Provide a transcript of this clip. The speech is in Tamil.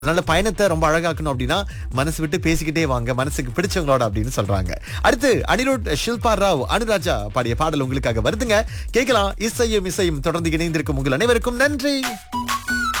அதனால பயணத்தை ரொம்ப அழகாக்கணும் அப்படின்னா மனசு விட்டு பேசிக்கிட்டே வாங்க, மனசுக்கு பிடிச்சவங்களோட அப்படின்னு சொல்றாங்க. அடுத்து அனிருத், ஷில்பா ராவ், அனுராஜா பாடிய பாடல் உங்களுக்காக வருதுங்க. கேட்கலாம். இசையும் இசையும் தொடர்ந்து இணைந்திருக்கும் உங்கள் அனைவருக்கும் நன்றி.